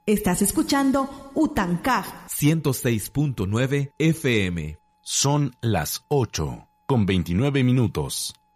Estás escuchando Utancaj 106.9 FM. Son las 8:29.